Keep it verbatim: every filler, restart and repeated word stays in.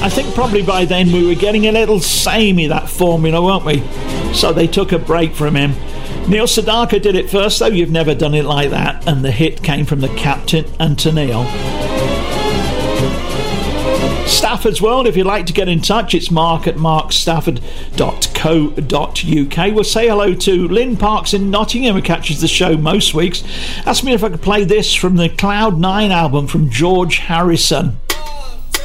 I think probably by then we were getting a little samey, that formula, weren't we? So they took a break from him. Neil Sedaka did it first, though. You've Never Done It Like That, and the hit came from the Captain and to Neil. Stafford's World, if you'd like to get in touch, it's mark at mark stafford dot co dot uk. We'll say hello to Lynn Parks in Nottingham, who catches the show most weeks. Asked me if I could play this from the Cloud nine album from George Harrison.